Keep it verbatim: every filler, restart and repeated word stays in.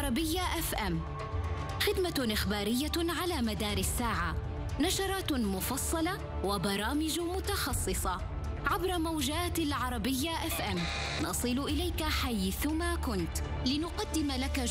العربية أف أم، خدمة إخبارية على مدار الساعة، نشرات مفصلة وبرامج متخصصة عبر موجات العربية أف أم. نصل إليك حيثما كنت لنقدم لك